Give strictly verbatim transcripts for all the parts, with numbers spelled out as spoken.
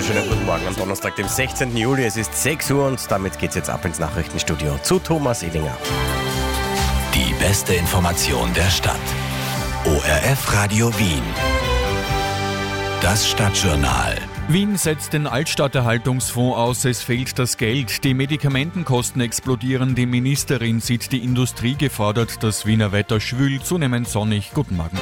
wunderschönen guten Morgen am Donnerstag, dem sechzehnten Juli. Es ist sechs Uhr und damit geht's jetzt ab ins Nachrichtenstudio zu Thomas Edinger. Die beste Information der Stadt. O R F Radio Wien. Das Stadtjournal. Wien setzt den Altstadterhaltungsfonds aus, es fehlt das Geld. Die Medikamentenkosten explodieren, die Ministerin sieht die Industrie gefordert, das Wiener Wetter schwül, zunehmend sonnig. Guten Morgen.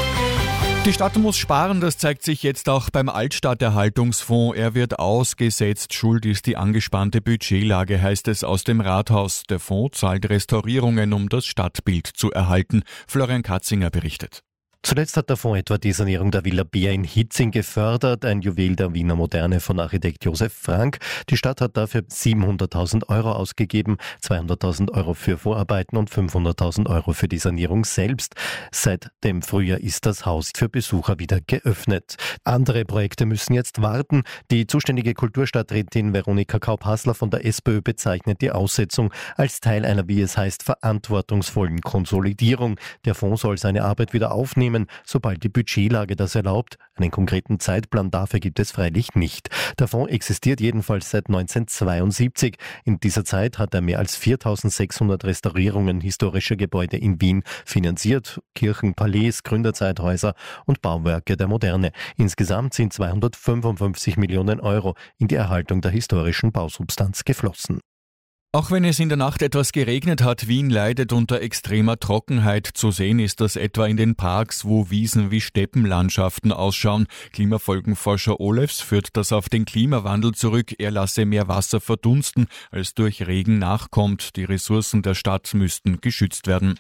Die Stadt muss sparen, das zeigt sich jetzt auch beim Altstadterhaltungsfonds. Er wird ausgesetzt. Schuld ist die angespannte Budgetlage, heißt es aus dem Rathaus. Der Fonds zahlt Restaurierungen, um das Stadtbild zu erhalten. Florian Katzinger berichtet. Zuletzt hat der Fonds etwa die Sanierung der Villa Beer in Hitzing gefördert, ein Juwel der Wiener Moderne von Architekt Josef Frank. Die Stadt hat dafür siebenhunderttausend Euro ausgegeben, zweihunderttausend Euro für Vorarbeiten und fünfhunderttausend Euro für die Sanierung selbst. Seit dem Frühjahr ist das Haus für Besucher wieder geöffnet. Andere Projekte müssen jetzt warten. Die zuständige Kulturstadträtin Veronika Kaup-Hassler von der SPÖ bezeichnet die Aussetzung als Teil einer, wie es heißt, verantwortungsvollen Konsolidierung. Der Fonds soll seine Arbeit wieder aufnehmen, sobald die Budgetlage das erlaubt. Einen konkreten Zeitplan dafür gibt es freilich nicht. Der Fonds existiert jedenfalls seit neunzehnhundertzweiundsiebzig. In dieser Zeit hat er mehr als viertausendsechshundert Restaurierungen historischer Gebäude in Wien finanziert. Kirchen, Palais, Gründerzeithäuser und Bauwerke der Moderne. Insgesamt sind zweihundertfünfundfünfzig Millionen Euro in die Erhaltung der historischen Bausubstanz geflossen. Auch wenn es in der Nacht etwas geregnet hat, Wien leidet unter extremer Trockenheit. Zu sehen ist das etwa in den Parks, wo Wiesen wie Steppenlandschaften ausschauen. Klimafolgenforscher Olefs führt das auf den Klimawandel zurück. Er lasse mehr Wasser verdunsten, als durch Regen nachkommt. Die Ressourcen der Stadt müssten geschützt werden.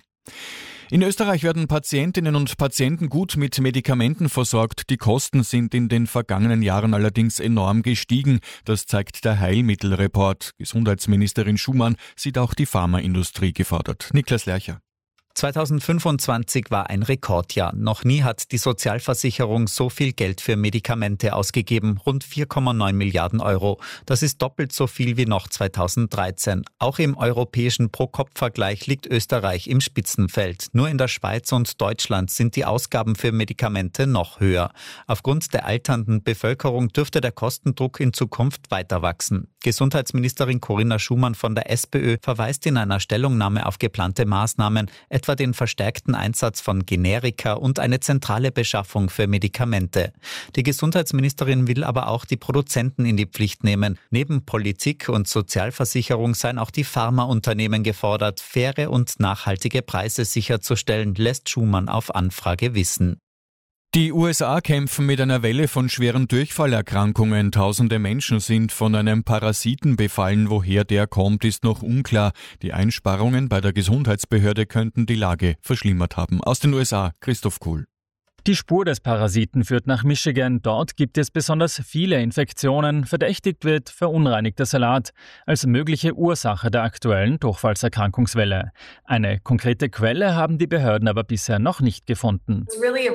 In Österreich werden Patientinnen und Patienten gut mit Medikamenten versorgt. Die Kosten sind in den vergangenen Jahren allerdings enorm gestiegen. Das zeigt der Heilmittelreport. Gesundheitsministerin Schumann sieht auch die Pharmaindustrie gefordert. Niklas Lercher. zweitausendfünfundzwanzig war ein Rekordjahr. Noch nie hat die Sozialversicherung so viel Geld für Medikamente ausgegeben, rund vier Komma neun Milliarden Euro. Das ist doppelt so viel wie noch zweitausenddreizehn. Auch im europäischen Pro-Kopf-Vergleich liegt Österreich im Spitzenfeld. Nur in der Schweiz und Deutschland sind die Ausgaben für Medikamente noch höher. Aufgrund der alternden Bevölkerung dürfte der Kostendruck in Zukunft weiter wachsen. Gesundheitsministerin Corinna Schumann von der SPÖ verweist in einer Stellungnahme auf geplante Maßnahmen, etwa den verstärkten Einsatz von Generika und eine zentrale Beschaffung für Medikamente. Die Gesundheitsministerin will aber auch die Produzenten in die Pflicht nehmen. Neben Politik und Sozialversicherung seien auch die Pharmaunternehmen gefordert, faire und nachhaltige Preise sicherzustellen, lässt Schumann auf Anfrage wissen. Die U S A kämpfen mit einer Welle von schweren Durchfallerkrankungen. Tausende Menschen sind von einem Parasiten befallen. Woher der kommt, ist noch unklar. Die Einsparungen bei der Gesundheitsbehörde könnten die Lage verschlimmert haben. Aus den U S A, Christoph Kuhl. Die Spur des Parasiten führt nach Michigan. Dort gibt es besonders viele Infektionen. Verdächtigt wird verunreinigter Salat als mögliche Ursache der aktuellen Durchfallserkrankungswelle. Eine konkrete Quelle haben die Behörden aber bisher noch nicht gefunden.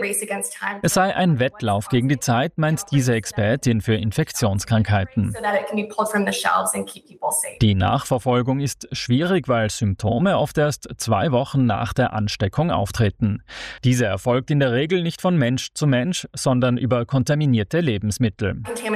Es sei ein Wettlauf gegen die Zeit, meint diese Expertin für Infektionskrankheiten. Die Nachverfolgung ist schwierig, weil Symptome oft erst zwei Wochen nach der Ansteckung auftreten. Diese erfolgt in der Regel nicht von Mensch zu Mensch, sondern über kontaminierte Lebensmittel.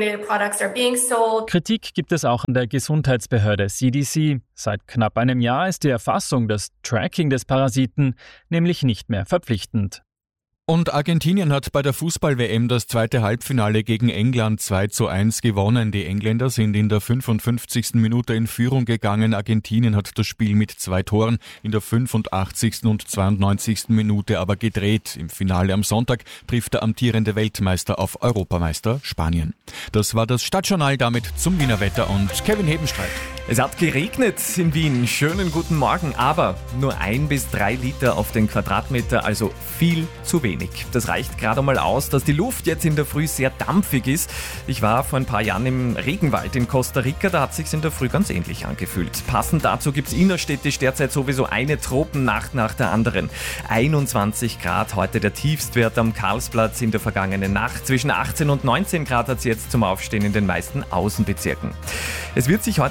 Kritik gibt es auch an der Gesundheitsbehörde C D C. Seit knapp einem Jahr ist die Erfassung, das Tracking des Parasiten nämlich nicht mehr verpflichtend. Und Argentinien hat bei der Fußball-W M das zweite Halbfinale gegen England zwei zu eins gewonnen. Die Engländer sind in der fünfundfünfzigsten Minute in Führung gegangen. Argentinien hat das Spiel mit zwei Toren in der fünfundachtzigsten und zweiundneunzigsten Minute aber gedreht. Im Finale am Sonntag trifft der amtierende Weltmeister auf Europameister Spanien. Das war das Stadtjournal, damit zum Wiener Wetter und Kevin Hebenstreit. Es hat geregnet in Wien. Schönen guten Morgen, aber nur ein bis drei Liter auf den Quadratmeter, also viel zu wenig. Das reicht gerade mal aus, dass die Luft jetzt in der Früh sehr dampfig ist. Ich war vor ein paar Jahren im Regenwald in Costa Rica, da hat es sich in der Früh ganz ähnlich angefühlt. Passend dazu gibt es innerstädtisch derzeit sowieso eine Tropennacht nach der anderen. einundzwanzig Grad, heute der Tiefstwert am Karlsplatz in der vergangenen Nacht. Zwischen achtzehn und neunzehn Grad hat es jetzt zum Aufstehen in den meisten Außenbezirken. Es wird sich heute am Vormittag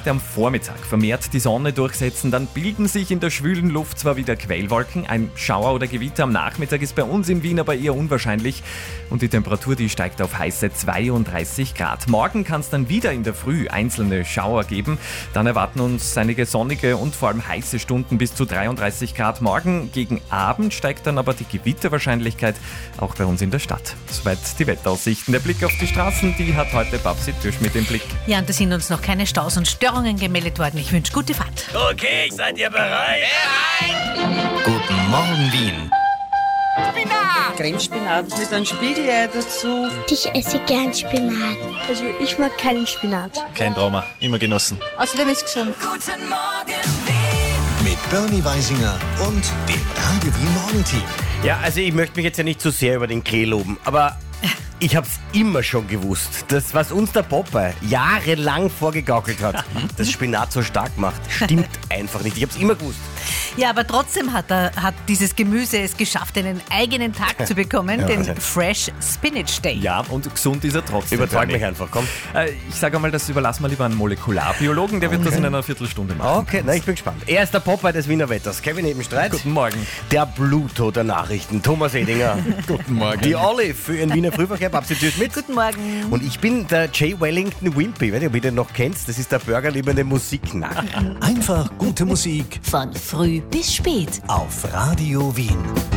Vormittag vermehrt die Sonne durchsetzen, dann bilden sich in der schwülen Luft zwar wieder Quellwolken, ein Schauer oder Gewitter am Nachmittag ist bei uns in Wien aber eher unwahrscheinlich und die Temperatur, die steigt auf heiße zweiunddreißig Grad. Morgen kann es dann wieder in der Früh einzelne Schauer geben, dann erwarten uns einige sonnige und vor allem heiße Stunden bis zu dreiunddreißig Grad. Morgen gegen Abend steigt dann aber die Gewitterwahrscheinlichkeit auch bei uns in der Stadt. Soweit die Wetteraussichten. Der Blick auf die Straßen, die hat heute Babsi Türschmidt im Blick. Ja, und da sind uns noch keine Staus und Störungen gemeldet worden. Ich wünsche gute Fahrt. Okay, seid ihr bereit? Bereit! Guten Morgen, Wien. Cremespinat mit einem Spiegelei dazu. Ich esse gern Spinat. Also ich mag keinen Spinat. Kein Trauma, immer genossen. Außerdem ist es gesund. Guten Morgen, Wien. Mit Bernie Weisinger und dem Radio Wien Morgen Team. Ja, also ich möchte mich jetzt ja nicht zu sehr über den Klee loben, aber ich hab's immer schon gewusst. Das, was uns der Popeye jahrelang vorgegaukelt hat, das Spinat so stark macht, stimmt einfach nicht. Ich hab's immer gewusst. Ja, aber trotzdem hat, er, hat dieses Gemüse es geschafft, einen eigenen Tag zu bekommen, Ja, den Wahnsinn. Fresh Spinach Day. Ja, und gesund ist er trotzdem. Überzeug Bernie. mich einfach, komm. Äh, ich sage einmal, das überlassen wir lieber einen Molekularbiologen, der wird das in einer Viertelstunde machen. Okay, na, ich bin gespannt. Er ist der Popeye des Wiener Wetters. Kevin Ebenstreit. Guten Morgen. Der Pluto der Nachrichten. Thomas Edinger. Guten Morgen. Die Olive für ihren Wiener Frühverkehr. Babsi Türschmidt. Guten Morgen. Und ich bin der Jay Wellington Wimpy. Ich weiß nicht, ob ihr den noch kennt. Das ist der burgerliebende Musiknarr. Einfach gute Musik Von früh bis spät. auf Radio Wien.